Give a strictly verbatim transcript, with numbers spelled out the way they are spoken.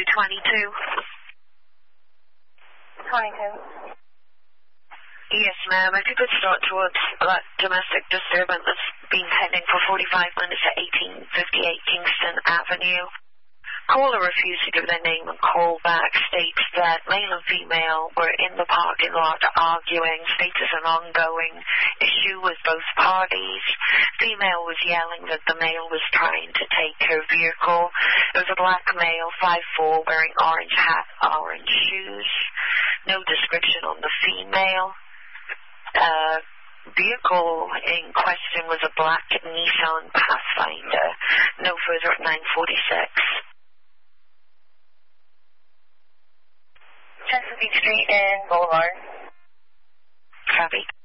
to twenty-two. twenty-two. Yes, ma'am. If you could start towards that domestic disturbance that's been pending for forty-five minutes at eighteen fifty-eight Kingston Avenue. Caller refused to give their name and call back, states that male and female were in the parking lot arguing, states it's an ongoing issue with both parties. Female was yelling that the male was trying to take her vehicle. There was a black male, five foot four, wearing orange hat, orange shoes. No description on the female. Uh, vehicle in question was a black Nissan Pathfinder. No further at nine forty-six. Chesapeake Street and Boulevard. Copy.